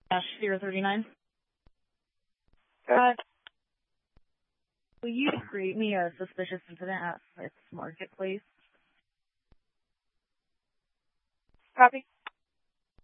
-039. Okay. Will you create me a suspicious incident at Smith's Marketplace? Copy.